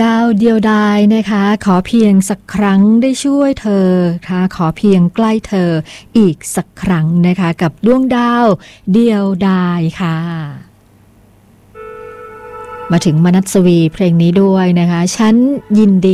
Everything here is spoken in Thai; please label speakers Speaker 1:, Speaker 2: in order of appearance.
Speaker 1: ดาวเดียวดายนะคะขอเพียงสักครั้งได้ช่วยเธอค่ะขอเพียงใกล้เธออีกสักครั้งนะคะกับดวงดาวเดียวดายค่ะมาถึงมนัสวีเพลงนี้ด้วยนะคะฉันยินดี